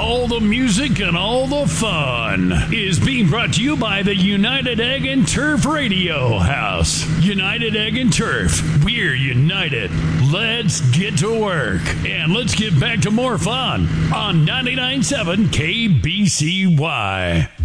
All the music and all the fun is being brought to you by the United Egg and Turf Radio House. United Egg and Turf. We're united. Let's get to work. And let's get back to more fun on 99.7 KBCY.